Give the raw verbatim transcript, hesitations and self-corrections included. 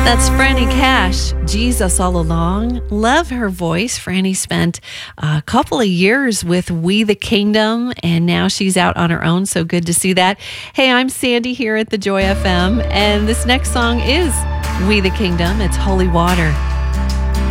That's Franny Cash, Jesus All Along. Love her voice. Franny spent a couple of years with We the Kingdom, and now she's out on her own, so good to see that. Hey, I'm Sandy here at the Joy F M, and this next song is We the Kingdom. It's Holy Water.